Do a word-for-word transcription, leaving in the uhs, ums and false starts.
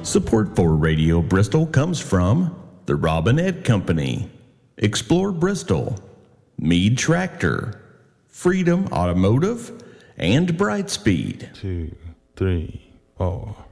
Support for Radio Bristol comes from the Robinette Company, Explore Bristol, Mead Tractor, Freedom Automotive, and Brightspeed. Two, three, four.